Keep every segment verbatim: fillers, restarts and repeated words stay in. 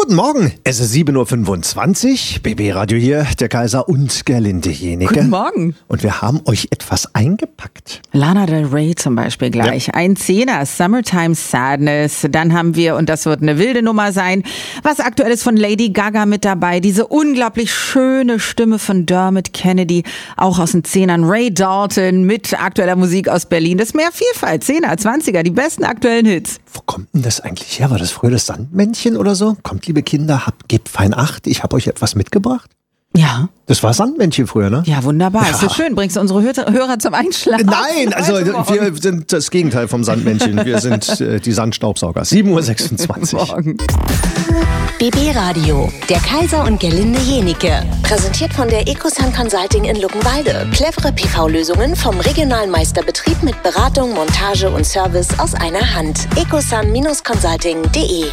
Guten Morgen, es ist sieben Uhr fünfundzwanzig, B B Radio hier, der Kaiser und Gerlinde Jenike. Guten Morgen. Und wir haben euch etwas eingepackt. Lana Del Rey zum Beispiel gleich. Ja. Ein Zehner, Summertime Sadness. Dann haben wir, und das wird eine wilde Nummer sein, was Aktuelles von Lady Gaga mit dabei. Diese unglaublich schöne Stimme von Dermot Kennedy, auch aus den Zehnern. Ray Dalton mit aktueller Musik aus Berlin. Das ist mehr Vielfalt, Zehner, Zwanziger, die besten aktuellen Hits. Wo kommt denn das eigentlich her? War das früher das Sandmännchen oder so? Kommt, liebe Kinder, habt, gebt fein Acht, ich habe euch etwas mitgebracht. Ja. Das war Sandmännchen früher, ne? Ja, wunderbar. Ja. Ist so schön. Bringst du unsere Hör- Hörer zum Einschlafen? Nein, also wir sind das Gegenteil vom Sandmännchen. Wir sind äh, die Sandstaubsauger. sieben Uhr sechsundzwanzig. Morgen. B B Radio, der Kaiser und Gerlinde Jenike. Präsentiert von der Ecosun Consulting in Luckenwalde. Clevere P V-Lösungen vom regionalen Meisterbetrieb mit Beratung, Montage und Service aus einer Hand. ecosun Consulting punkt de.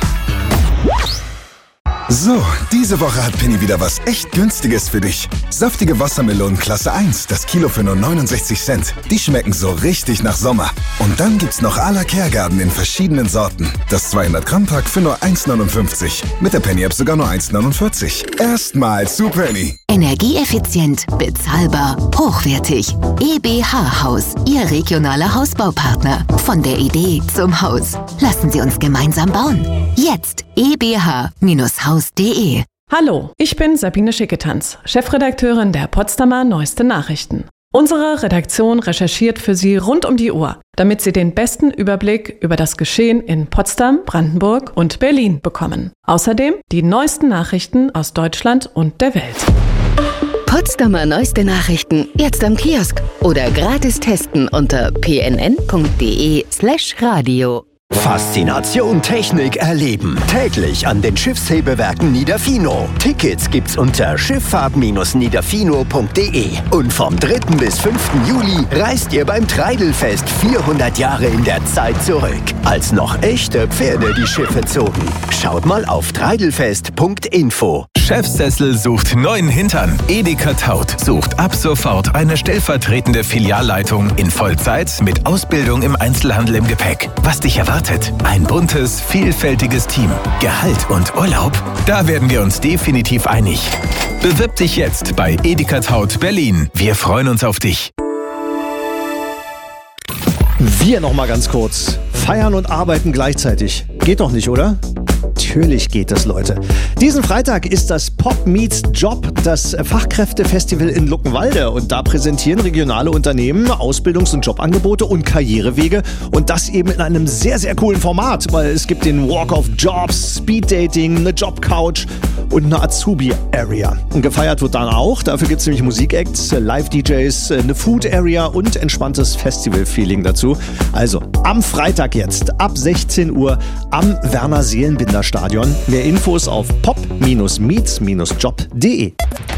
So, diese Woche hat Penny wieder was echt Günstiges für dich. Saftige Wassermelonen Klasse eins, das Kilo für nur neunundsechzig Cent. Die schmecken so richtig nach Sommer. Und dann gibt's noch à la Kehrgarten in verschiedenen Sorten. Das zweihundert Gramm Pack für nur eins neunundfünfzig. Mit der Penny-App sogar nur eins neunundvierzig. Erstmal zu Penny. Energieeffizient, bezahlbar, hochwertig. E B H Haus, Ihr regionaler Hausbaupartner. Von der Idee zum Haus. Lassen Sie uns gemeinsam bauen. Jetzt e b h Haus punkt de. Hallo, ich bin Sabine Schicketanz, Chefredakteurin der Potsdamer Neueste Nachrichten. Unsere Redaktion recherchiert für Sie rund um die Uhr, damit Sie den besten Überblick über das Geschehen in Potsdam, Brandenburg und Berlin bekommen. Außerdem die neuesten Nachrichten aus Deutschland und der Welt. Potsdamer Neueste Nachrichten jetzt am Kiosk oder gratis testen unter p n n punkt de slash radio. Faszination Technik erleben. Täglich an den Schiffshebewerken Niederfino. Tickets gibt's unter schifffahrt Bindestrich niederfino punkt de. Und vom dritten bis fünften Juli reist ihr beim Treidelfest vierhundert Jahre in der Zeit zurück. Als noch echte Pferde die Schiffe zogen. Schaut mal auf treidelfest punkt info. Chefsessel sucht neuen Hintern. Edeka Taut sucht ab sofort eine stellvertretende Filialleitung in Vollzeit mit Ausbildung im Einzelhandel im Gepäck. Was dich erwartet? Ein buntes, vielfältiges Team. Gehalt und Urlaub? Da werden wir uns definitiv einig. Bewirb dich jetzt bei Edeka Taut Berlin. Wir freuen uns auf dich. Wir noch mal ganz kurz. Feiern und arbeiten gleichzeitig. Geht doch nicht, oder? Natürlich geht es, Leute. Diesen Freitag ist das Pop Meets Job, das Fachkräftefestival in Luckenwalde. Und da präsentieren regionale Unternehmen Ausbildungs- und Jobangebote und Karrierewege. Und das eben in einem sehr, sehr coolen Format. Weil es gibt den Walk of Jobs, Speed Dating, eine Jobcouch und eine Azubi-Area. Und gefeiert wird dann auch. Dafür gibt es nämlich Musikacts, Live-D Js, eine Food-Area und entspanntes Festival-Feeling dazu. Also am Freitag jetzt ab sechzehn Uhr am Werner-Seelenbinder-Stadion. Mehr Infos auf pop Bindestrich meets job punkt de.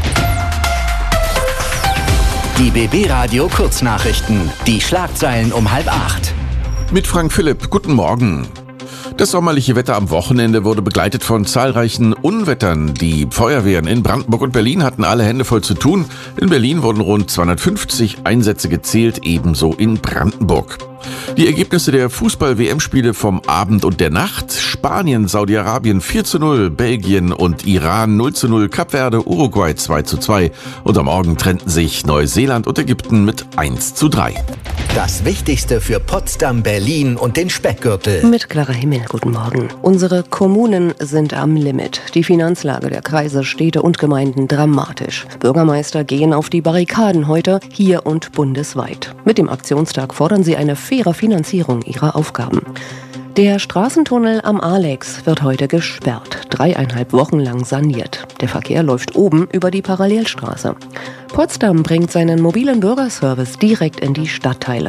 Die B B Radio Kurznachrichten. Die Schlagzeilen um halb acht. Mit Frank Philipp, guten Morgen. Das sommerliche Wetter am Wochenende wurde begleitet von zahlreichen Unwettern. Die Feuerwehren in Brandenburg und Berlin hatten alle Hände voll zu tun. In Berlin wurden rund zweihundertfünfzig Einsätze gezählt, ebenso in Brandenburg. Die Ergebnisse der Fußball-W M-Spiele vom Abend und der Nacht: Spanien, Saudi-Arabien vier zu null, Belgien und Iran null zu null, Kap Verde, Uruguay zwei zu zwei und am Morgen trennten sich Neuseeland und Ägypten mit eins zu drei. Das Wichtigste für Potsdam, Berlin und den Speckgürtel. Mit klarer Himmel, guten Morgen. Unsere Kommunen sind am Limit. Die Finanzlage der Kreise, Städte und Gemeinden dramatisch. Bürgermeister gehen auf die Barrikaden heute, hier und bundesweit. Mit dem Aktionstag fordern sie eine faire Finanzierung ihrer Aufgaben. Der Straßentunnel am Alex wird heute gesperrt, dreieinhalb Wochen lang saniert. Der Verkehr läuft oben über die Parallelstraße. Potsdam bringt seinen mobilen Bürgerservice direkt in die Stadtteile.